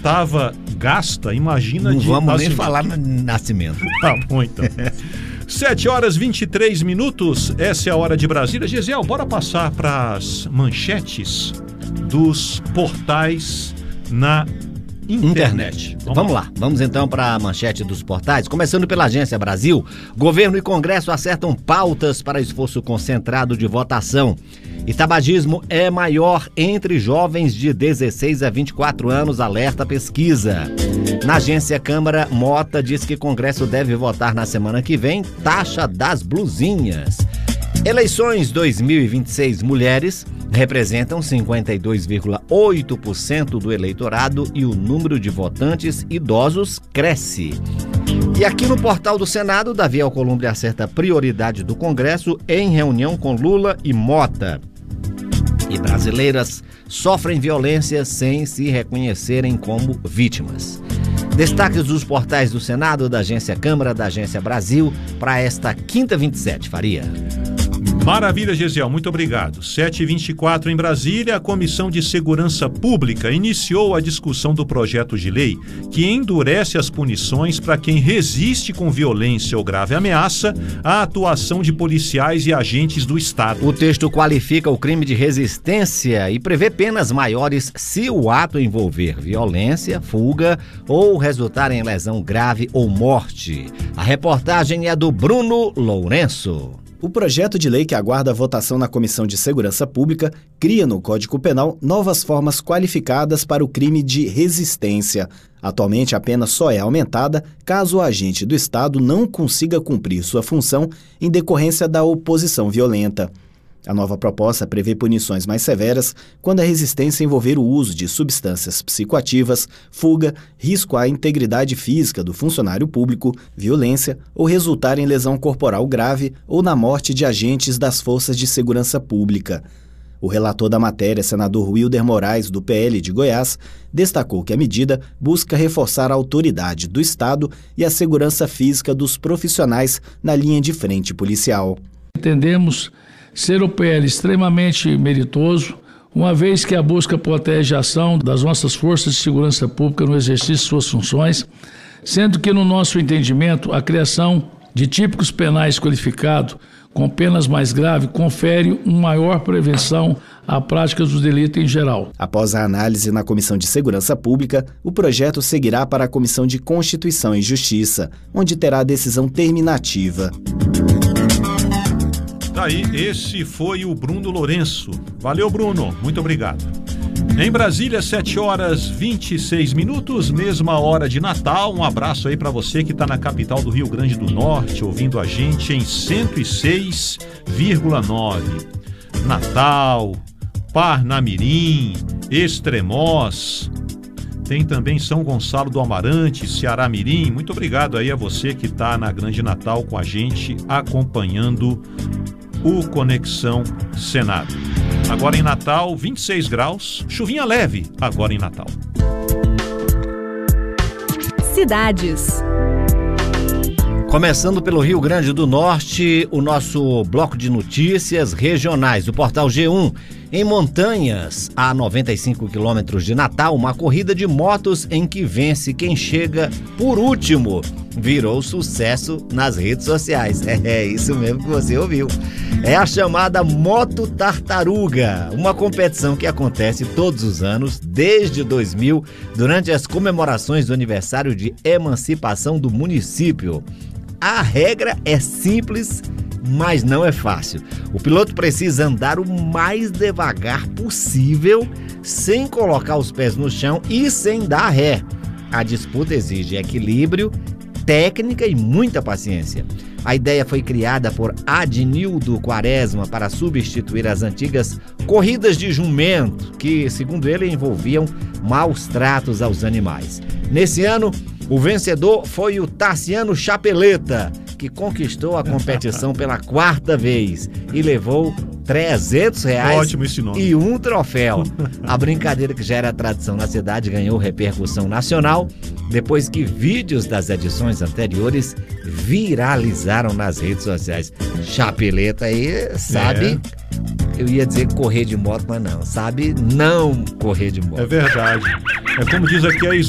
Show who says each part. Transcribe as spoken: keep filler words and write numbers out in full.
Speaker 1: estava gasta, imagina
Speaker 2: Não
Speaker 1: de
Speaker 2: vamos
Speaker 1: nascimento.
Speaker 2: nem falar no nascimento.
Speaker 1: Tá bom, então. sete horas e vinte e três minutos, essa é a hora de Brasília. Gisele, bora passar para as manchetes dos portais na internet.
Speaker 2: Internet. Vamos, Vamos lá. lá, vamos então para a manchete dos portais. Começando pela Agência Brasil, governo e Congresso acertam pautas para esforço concentrado de votação. E tabagismo é maior entre jovens de dezesseis a vinte e quatro anos, alerta pesquisa. Na Agência Câmara, Mota diz que Congresso deve votar na semana que vem taxa das blusinhas. Eleições dois mil e vinte e seis, mulheres representam cinquenta e dois vírgula oito por cento do eleitorado e o número de votantes idosos cresce. E aqui no portal do Senado, Davi Alcolumbre acerta prioridade do Congresso em reunião com Lula e Mota. E brasileiras sofrem violência sem se reconhecerem como vítimas. Destaques dos portais do Senado, da Agência Câmara, da Agência Brasil, para esta quinta vinte e sete, Faria.
Speaker 1: Maravilha, Gesiel, muito obrigado. sete e vinte e quatro em Brasília, a Comissão de Segurança Pública iniciou a discussão do projeto de lei que endurece as punições para quem resiste com violência ou grave ameaça à atuação de policiais e agentes do Estado.
Speaker 2: O texto qualifica o crime de resistência e prevê penas maiores se o ato envolver violência, fuga ou resultar em lesão grave ou morte. A reportagem é do Bruno Lourenço.
Speaker 3: O projeto de lei que aguarda a votação na Comissão de Segurança Pública cria no Código Penal novas formas qualificadas para o crime de resistência. Atualmente, a pena só é aumentada caso o agente do Estado não consiga cumprir sua função em decorrência da oposição violenta. A nova proposta prevê punições mais severas quando a resistência envolver o uso de substâncias psicoativas, fuga, risco à integridade física do funcionário público, violência ou resultar em lesão corporal grave ou na morte de agentes das forças de segurança pública. O relator da matéria, senador Wilder Moraes, do P L de Goiás, destacou que a medida busca reforçar a autoridade do Estado e a segurança física dos profissionais na linha de frente policial.
Speaker 4: Entendemos ser o P L extremamente meritoso, uma vez que a busca protege a ação das nossas forças de segurança pública no exercício de suas funções, sendo que, no nosso entendimento, a criação de típicos penais qualificados com penas mais graves confere uma maior prevenção à prática dos delitos em geral.
Speaker 3: Após a análise na Comissão de Segurança Pública, o projeto seguirá para a Comissão de Constituição e Justiça, onde terá a decisão terminativa.
Speaker 1: Daí, esse foi o Bruno Lourenço. Valeu, Bruno. Muito obrigado. Em Brasília, sete horas e vinte e seis minutos, mesma hora de Natal. Um abraço aí para você que está na capital do Rio Grande do Norte, ouvindo a gente em cento e seis vírgula nove. Natal, Parnamirim, Extremós. Tem também São Gonçalo do Amarante, Ceará Mirim. Muito obrigado aí a você que está na Grande Natal com a gente, acompanhando o Conexão Senado. Agora em Natal, vinte e seis graus, chuvinha leve agora em Natal.
Speaker 5: Cidades.
Speaker 2: Começando pelo Rio Grande do Norte, o nosso bloco de notícias regionais do portal G um. Em Montanhas, a noventa e cinco quilômetros de Natal, uma corrida de motos em que vence quem chega por último. Virou sucesso nas redes sociais. É isso mesmo que você ouviu. É a chamada Moto Tartaruga, uma competição que acontece todos os anos, desde dois mil, durante as comemorações do aniversário de emancipação do município. A regra é simples, mas não é fácil. O piloto precisa andar o mais devagar possível, sem colocar os pés no chão e sem dar ré. A disputa exige equilíbrio, técnica e muita paciência. A ideia foi criada por Adnildo Quaresma para substituir as antigas corridas de jumento, que, segundo ele, envolviam maus tratos aos animais. Nesse ano, o vencedor foi o Tassiano Chapeleta, que conquistou a competição pela quarta vez e levou trezentos reais.
Speaker 1: Ótimo esse nome.
Speaker 2: E um troféu. A brincadeira, que já era tradição na cidade, ganhou repercussão nacional depois que vídeos das edições anteriores viralizaram nas redes sociais. Chapeleta aí sabe, é. Eu ia dizer correr de moto, mas não, sabe não correr de moto.
Speaker 1: É verdade. É como diz aqui a